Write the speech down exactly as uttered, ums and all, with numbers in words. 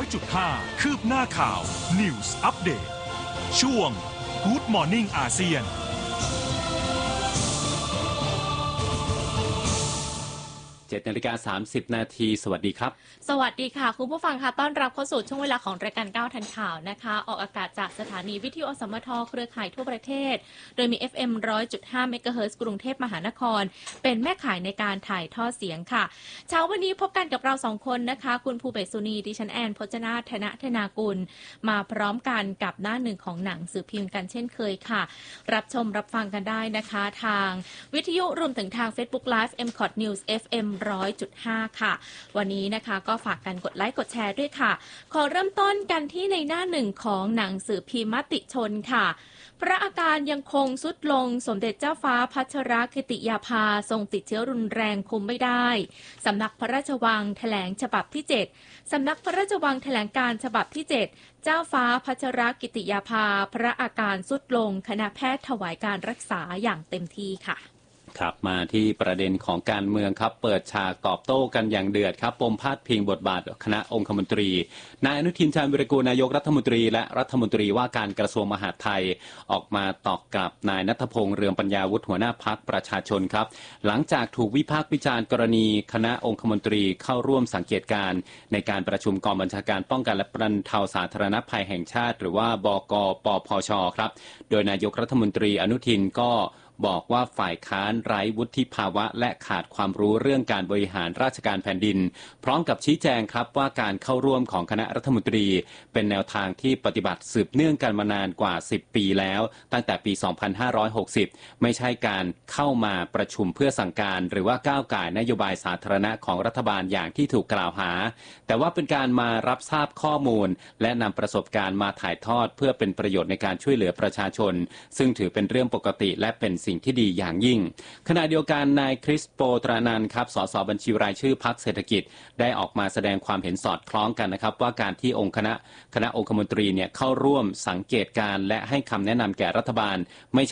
จุดห้า คืบหน้าข่าว News Update ช่วง Good Morning อาเซียนเจ็ดนาฬิกาสามสิบนาทีสวัสดีครับสวัสดีค่ะคุณผู้ฟังค่ะต้อนรับเข้าสู่ช่วงเวลาของรายการเก้าทันข่าวนะคะออกอากาศจากสถานีวิทยุอสมทเครือข่ายทั่วประเทศโดยมี เอฟ เอ็ม หนึ่งร้อยจุดห้า เมกะเฮิรตซ์กรุงเทพมหานครเป็นแม่ข่ายในการถ่ายทอดเสียงค่ะเช้าวันนี้พบกันกับเราสองคนนะคะคุณภูเบศสุนีดิฉันแอนพจนาธนะธนากุลมาพร้อมกันกับหน้าหนึ่งของหนังสือพิมพ์กันเช่นเคยค่ะรับชมรับฟังกันได้นะคะทางวิทยุรวมถึงทาง Facebook Live เอ็ม คอท News เอฟ เอ็ม หนึ่งร้อยจุดห้า ค่ะวันนี้นะคะก็ฝากกันกดไลค์กดแชร์ด้วยค่ะขอเริ่มต้นกันที่ในหน้าหนึ่งของหนังสือพิมพ์มติชนค่ะพระอาการยังคงทรุดลงสมเด็จเจ้าฟ้าพัชรกิติยาภาทรงติดเชื้อรุนแรงคุมไม่ได้สำนักพระราชวังแถลงฉบับที่เจ็ดสำนักพระราชวังแถลงการฉบับที่เจ็ดเจ้าฟ้าพัชรกิติยาภาพระอาการทรุดลงคณะแพทย์ถวายการรักษาอย่างเต็มที่ค่ะครับมาที่ประเด็นของการเมืองครับเปิดฉากตอบโต้กันอย่างเดือดครับปมพาดพิงบทบาทคณะองคมนตรีนายอนุทินชาญวิรากูลนายกรัฐมนตรีและรัฐมนตรีว่าการกระทรวงมหาดไทยออกมาตอบกลับนายณัฐพงษ์เรืองปัญญาวุฒิหัวหน้าพรรคประชาชนครับหลังจากถูกวิพากษ์วิจารณ์กรณีคณะองคมนตรีเข้าร่วมสังเกตการณ์ในการประชุมกองบัญชาการป้องกันและบรรเทาสาธารณภัยแห่งชาติหรือว่าบก.ปพช.ครับโดยนายกรัฐมนตรีอนุทินก็บอกว่าฝ่ายค้านไร้วุฒิภาวะและขาดความรู้เรื่องการบริหารราชการแผ่นดินพร้อมกับชี้แจงครับว่าการเข้าร่วมของคณะรัฐมนตรีเป็นแนวทางที่ปฏิบัติสืบเนื่องกันมานานกว่าสิบปีแล้วตั้งแต่ปีสองพันห้าร้อยหกสิบไม่ใช่การเข้ามาประชุมเพื่อสั่งการหรือว่าก้าวก่ายนโยบายสาธารณะของรัฐบาลอย่างที่ถูกกล่าวหาแต่ว่าเป็นการมารับทราบข้อมูลและนำประสบการณ์มาถ่ายทอดเพื่อเป็นประโยชน์ในการช่วยเหลือประชาชนซึ่งถือเป็นเรื่องปกติและเป็นสิ่งที่ดีอย่างยิ่งขณะเดียวกันนายคริสโปตรานันท์ครับสสบัญชีรายชื่อพรรคเศรษฐกิจได้ออกมาแสดงความเห็นสอดคล้องกันนะครับว่าการที่องค์คณะคณะองคมนตรีเนี่ยเข้าร่วมสังเกตการและให้คำแนะนำแก่รัฐบาลไม่